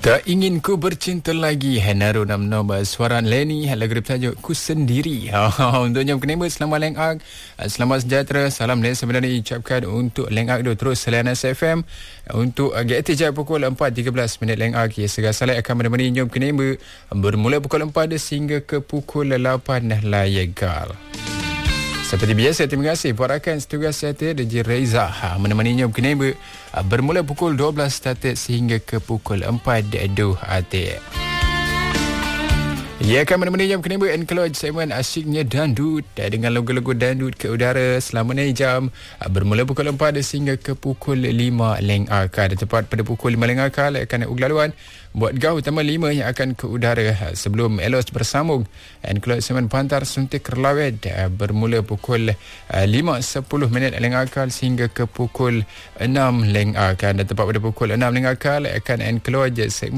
Tak ingin ku bercinta lagi, Henaro nam nombor suara Lenny, lagu bertajuk Ku Sendiri. Untuk jam kenema, selamat Leng Ak, selamat sejahtera, salam dan sebenarnya ucapkan untuk Leng Ak tu terus selain SFM untuk GT Jaya pukul 4.13 Leng Ak. Ya, segala salah akan menemani jam kenema bermula pukul 4 sehingga ke pukul 8 layegal. Seperti biasa, terima kasih buat rakan setugas saya DJ Reza menemani jam kenema bermula pukul 12 sehingga ke pukul 4 hati. Ia akan menemani jam kenema Enclose segmen asyiknya dandut dengan lagu-lagu dandut ke udara selama 6 jam bermula pukul 4 sehingga ke pukul 5 Leng Akal. Tepat pada pukul 5 Leng Akal akan uglaluan buat gaul utama 5 yang akan ke udara sebelum Elos bersambung Enclose segmen Pantar Suntik Kerlawet bermula pukul 5.10 Leng Akal sehingga ke pukul 6 Leng Akal. Dan tepat pada pukul 6 Leng Akal akan Enclose segmen